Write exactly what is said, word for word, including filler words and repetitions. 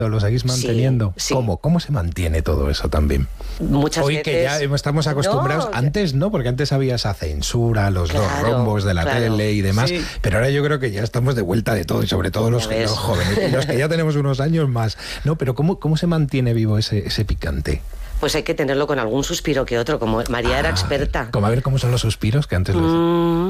lo seguís manteniendo. Sí, sí. ¿Cómo? ¿Cómo se mantiene todo eso también? Muchas Hoy veces... que ya estamos acostumbrados, No, antes no, porque antes había esa censura, los Claro, dos rombos de la claro. tele y demás, Sí. pero ahora yo creo que ya estamos de vuelta de todo, y sobre todo los, Ya ves. los jóvenes, y los que ya tenemos unos años más. No, pero ¿cómo, cómo se mantiene vivo ese, ese picante? Pues hay que tenerlo con algún suspiro que otro, como María era Ah, experta. Como a ver cómo son los suspiros que antes los... Mm.